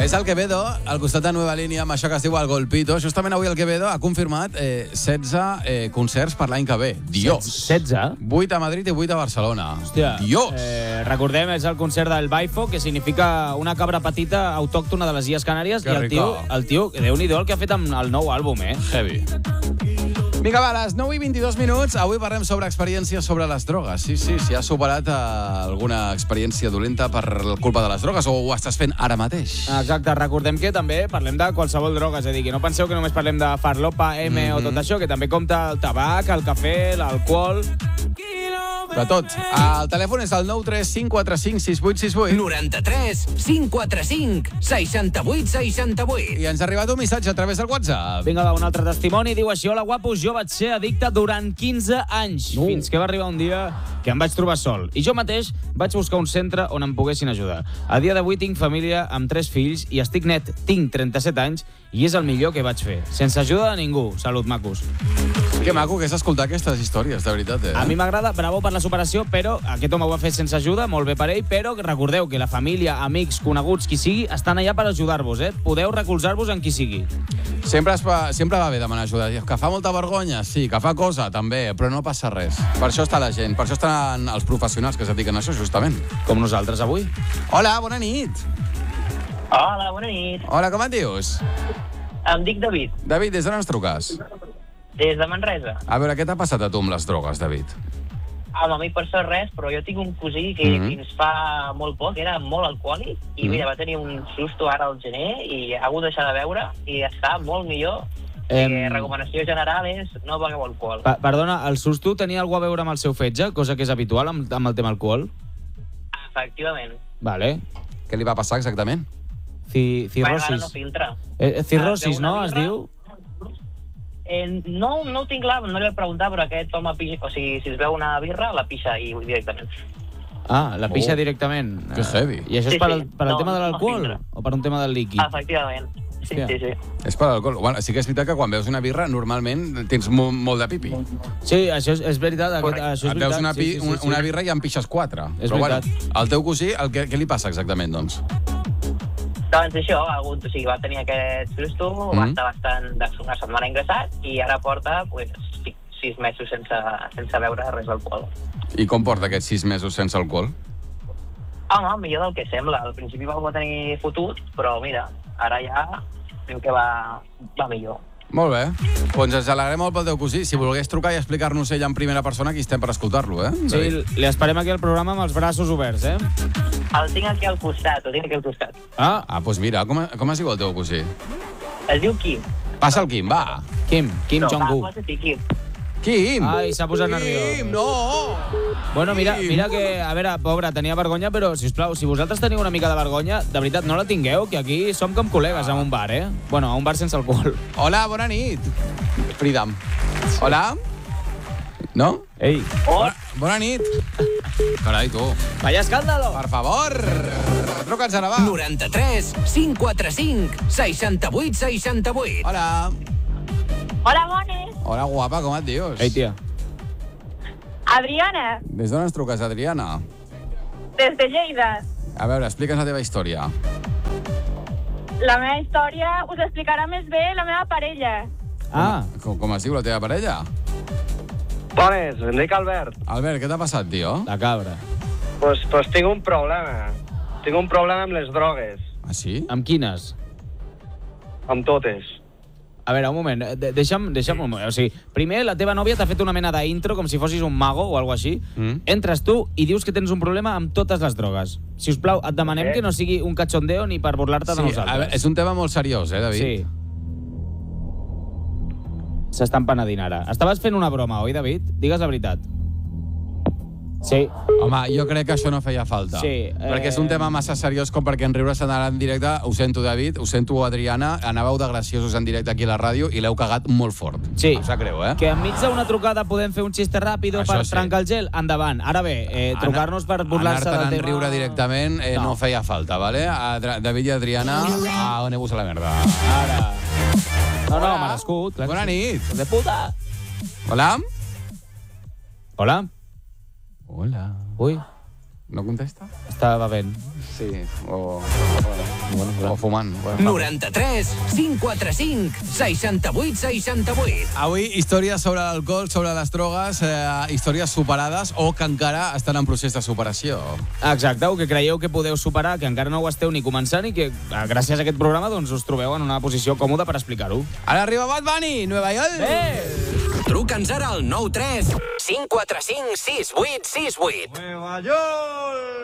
És el Quevedo, al costat de Nueva Línia, amb això que es diu el Golpito. Justament avui el Quevedo ha confirmat 16 concerts per l'any que ve. Dios. 16? 8 a Madrid i 8 a Barcelona. Hòstia. Dios. Recordem, és el concert del Baifo, que significa una cabra petita autòctona de les Illes Canàries. Que I el tio, Déu-n'hi-do el que ha fet amb el nou àlbum, Heavy. Vinga, va, a les 9 i 22 minuts. Avui parlem sobre experiències sobre les drogues. Sí, si has superat alguna experiència dolenta per culpa de les drogues o ho estàs fent ara mateix. Exacte, recordem que també parlem de qualsevol droga, és a dir, que no penseu que només parlem de farlopa, o tot això, que també compta el tabac, el cafè, l'alcohol... De tot. El telèfon és el 935456868. 93 545 68 68. I ens ha arribat un missatge a través del WhatsApp. Vinga, va, un altre testimoni. Diu així: hola, guapos, jo vaig ser addicte durant 15 anys, fins que va arribar un dia que em vaig trobar sol. I jo mateix vaig buscar un centre on em poguessin ajudar. A dia d'avui tinc família amb 3 fills i estic net. Tinc 37 anys i és el millor que vaig fer. Sense ajuda de ningú. Salut, macos. Que maco que és escoltar aquestes històries, de veritat. A mi m'agrada, bravo per la superació, però aquest home ho va fer sense ajuda, molt bé per ell, però recordeu que la família, amics, coneguts, qui sigui, estan allà per ajudar-vos, Podeu recolzar-vos en qui sigui. Sempre va bé demanar ajuda. Que fa molta vergonya, sí, que fa cosa, també, però no passa res. Per això està la gent, per això estan els professionals que es dediquen a això, justament. Com nosaltres avui. Hola, bona nit. Hola, bona nit. Hola, com et dius? Em dic David, David, des d'on ens truques? des de Manresa. A veure, què t'ha passat a tu amb les drogues, David? Home, a mi per sort res, però jo tinc un cosí que fins fa molt poc era molt alcohòlic i mira, va tenir un susto ara al gener i ha hagut de deixar de beure i està molt millor. Recomanació general és no begueu alcohol. Perdona, el susto tenia alguna a veure amb el seu fetge, cosa que és habitual amb el tema alcohol? Efectivament. Vale. Què li va passar exactament? Bueno, ara no Cirrosis. filtra. Cirrosis, no? Es diu? No ho tinc clar, no li he preguntat, però aquest home pixa, o sigui, si es veu una birra, la pixa i directament. Ah, la pixa directament. Que heavy. I això és per al tema de l'alcohol o per un tema del líquid? Efectivament. Sí. És per l'alcohol. Bueno, sí que és veritat que quan veus una birra normalment tens molt de pipi. Sí, això és veritat. Et veus una birra i en pixes 4. És però veritat. bueno, al teu cosí, què li passa exactament, doncs? Doncs això, va tenir aquest susto, va estar una setmana ingressat i ara porta 6 mesos sense beure res d'alcohol. I com porta aquests 6 mesos sense alcohol? Home, millor del que sembla. Al principi va tenir fotut, però mira, ara ja diu que va millor. Molt bé. Doncs ens alegrem molt pel teu cosí. Si volgués trucar i explicar-nos ell en primera persona, aquí estem per escoltar-lo, Sí, li esperem aquí al programa amb els braços oberts, El tinc aquí al costat, Ah, doncs mira, com es diu el teu cosí? Es diu Kim. Passa el Kim, va. Kim Jong-un. Kim! Ai, s'ha posat nerviós. Kim, no! Bueno, mira que, a veure, pobre, tenia vergonya, però, sisplau, si vosaltres teniu una mica de vergonya, de veritat, no la tingueu, que aquí som com col·legues en un bar, Bueno, a un bar sense alcohol. Hola, bona nit. Freedom. Hola? No? Ei. Bona nit. Carai, tu. Vaya escàndalo. Per favor. Truca'ns ara, va. 93 545 68 68. Hola. Hola, bones. Hola, guapa, com et dius? Ei, tia. Adriana, Des d'on ens truques, Adriana? des de Lleida. A veure, explica'ns la teva història. La meva història us explicarà més bé la meva parella. Ah. Com es diu la teva parella? Bones, em dic Albert. Albert, què t'ha passat, tio? La cabra. Pues tinc un problema. Tinc un problema amb les drogues. Ah, sí? Amb quines? Amb totes. A veure, un moment, deixa'm un moment. O sigui, primer la teva nòvia t'ha fet una mena d'intro com si fossis un mago o alguna així. Entres tu i dius que tens un problema amb totes les drogues. Si us plau, et demanem que no sigui un cachondeo ni per burlar-te de nosaltres. A veure, és un tema molt seriós, David? Sí. S'estan penedint ara. Estaves fent una broma, oi, David? Digues la veritat. Sí. Home, jo crec que això no feia falta. Sí. Perquè és un tema massa seriós com perquè en riure-se anara en directe. Ho sento, David, ho sento, Adriana. Anàveu de graciosos en directe aquí a la ràdio i l'heu cagat molt fort. Sí. Em sap greu, Que enmig d'una trucada podem fer un xiste ràpid per trencar el gel. Endavant. Ara bé, trucar-nos per burlar-se del tema... Anar-te'n en riure directament no feia falta, ¿vale? David i Adriana, aneu-vos a la merda. Ara. No, merescut. Bona nit. De puta. Hola? Hola? Hola. Ui. No contesta? Està bevent. Sí, o fumant. 93 545 68 68. Avui, històries sobre l'alcohol, sobre les drogues, històries superades o que encara estan en procés de superació. Exacte, o que creieu que podeu superar, que encara no ho esteu ni començant i que gràcies a aquest programa doncs, us trobeu en una posició còmoda per explicar-ho. Ara arriba Bad Bunny, Nueva York! Truca'ns ara al 93 545 6868. Nueva York!